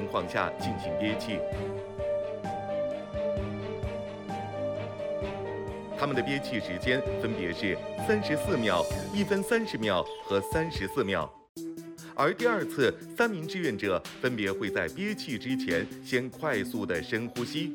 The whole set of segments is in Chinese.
况下进行憋气。他们的憋气时间分别是34秒、1分30秒和34秒。而第二次，3名志愿者分别会在憋气之前先快速的深呼吸。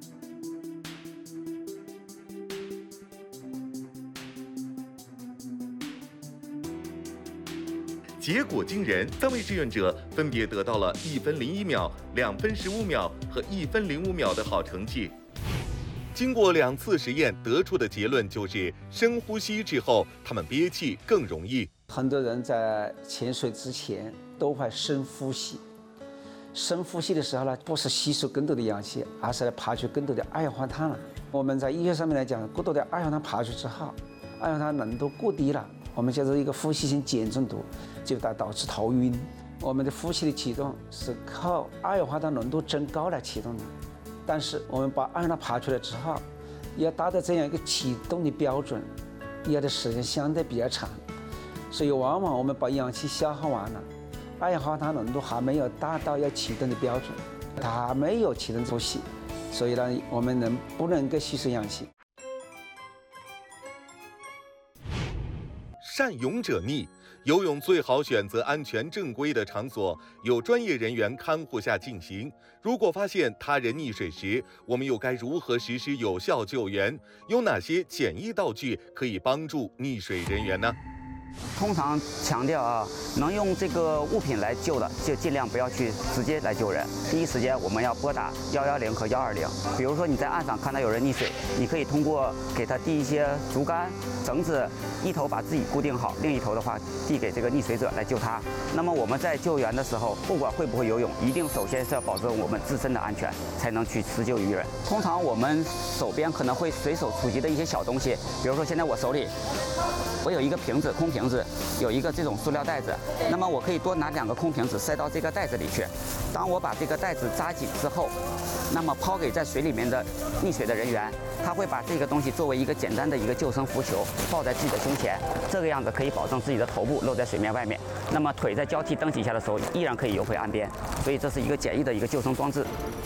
结果惊人，3位志愿者分别得到了1分01秒、2分15秒和1分05秒的好成绩。经过2次实验得出的结论就是，深呼吸之后，他们憋气更容易。 很多人在潜水之前都会深呼吸。深呼吸的时候呢，不是吸收更多的氧气，而是来排出更多的二氧化碳了。我们在医学上面来讲，过多的二氧化碳排出之后，二氧化碳浓度过低了，我们叫做一个呼吸性碱中毒，就导致头晕。我们的呼吸的启动是靠二氧化碳浓度增高来启动的。但是我们把二氧化碳排出来之后，要达到这样一个启动的标准，要的时间相对比较长，所以往往我们把氧气消耗完了，二氧化碳浓度还没有达到要启动的标准，它还没有启动呼吸，所以呢，我们不能够吸收氧气。 善泳者溺，游泳最好选择安全正规的场所，有专业人员看护下进行。如果发现他人溺水时，我们又该如何实施有效救援？有哪些简易道具可以帮助溺水人员呢？ 通常强调能用这个物品来救的，就尽量不要去直接来救人。第一时间我们要拨打110和120。比如说你在岸上看到有人溺水，你可以通过给他递一些竹竿、绳子，一头把自己固定好，另一头的话递给这个溺水者来救他。那么我们在救援的时候，不管会不会游泳，一定首先是要保证我们自身的安全，才能去施救于人。通常我们手边可能会随手储集的一些小东西，比如说现在我手里我有一个瓶子，空瓶子，有一个这种塑料袋子，那么我可以多拿2个空瓶子塞到这个袋子里去。当我把这个袋子扎紧之后，那么抛给在水里面的溺水的人员，他会把这个东西作为一个简单的一个救生浮球抱在自己的胸前，这个样子可以保证自己的头部露在水面外面，那么腿在交替蹬几下的时候依然可以游回岸边，所以这是一个简易的一个救生装置。